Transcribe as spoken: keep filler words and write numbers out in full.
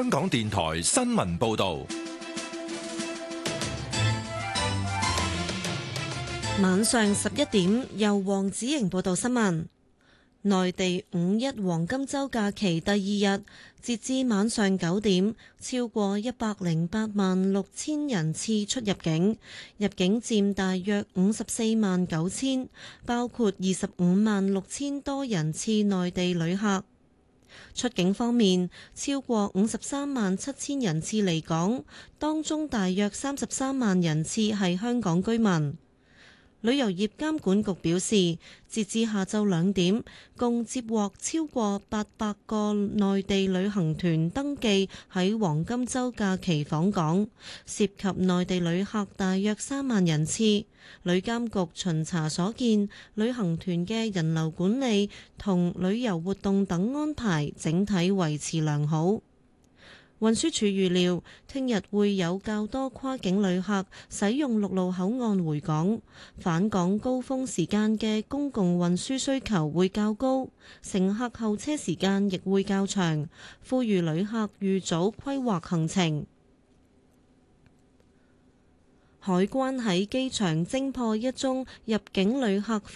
香港電台新聞報道。 晚上十一點，由黃子瑩報道新聞。內地五一黃金週假期第二日，截至晚上九點，超過一百零八萬六千人次出入境，入境佔大約五十四萬九千，包括二十五萬六千多人次內地旅客。出境方面，超過五十三萬七千人次離港，當中大約三十三萬人次係香港居民。旅遊業監管局表示，截至下晝兩點，共接獲超過八百個內地旅行團登記喺黃金週假期訪港，涉及內地旅客大約三萬人次。旅監局巡查所見，旅行團嘅人流管理同旅遊活動等安排整體維持良好。運輸署預料，聽日會有較多跨境旅客使用陸路口岸回港，返港高峰時間嘅公共運輸需求會較高，乘客候車時間亦會較長，呼籲旅客預早規劃行程。海關喺機場偵破一宗入境旅客